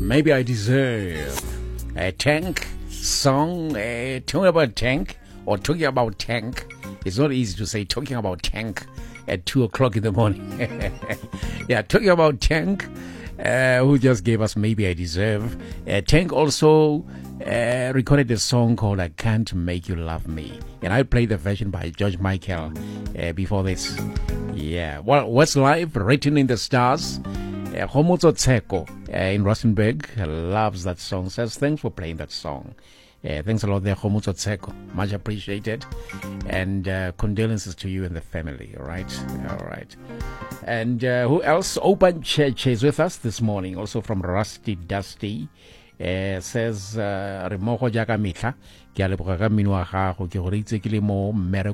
Maybe I Deserve. A Tank song. Talking about Tank or talking about Tank. It's not easy to say talking about Tank at 2 o'clock in the morning. Yeah, talking about Tank, who just gave us Maybe I Deserve. Tank also recorded a song called I Can't Make You Love Me. And I played the version by George Michael before this. Yeah, well, Westlife, Written in the Stars. Homotso Tseko in Rustenburg loves that song. Says thanks for playing that song. Thanks a lot there, Homotso Tseko. Much appreciated. And condolences to you and the family. All right. And who else? Open Church is with us this morning. Also from Rusty Dusty. Says Remogo Jaka Mitla. Ke a leboga ka mmino wa gago ke go re itse ke le mo mmereko